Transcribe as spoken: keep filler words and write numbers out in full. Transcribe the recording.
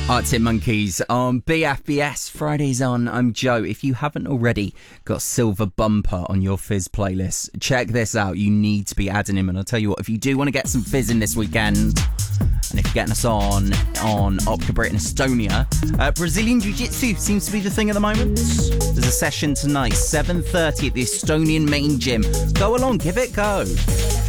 Arctic Monkeys on B F B S. Fridays on. I'm Joe. If you haven't already got Silver Bumper on your Fizz playlist, check this out. You need to be adding him. And I'll tell you what, if you do want to get some Fizz in this weekend, and if you're getting us on on Opca Brit in Estonia, uh, Brazilian Jiu-Jitsu seems to be the thing at the moment. There's a session tonight, seven thirty at the Estonian main gym. Go along, give it a go.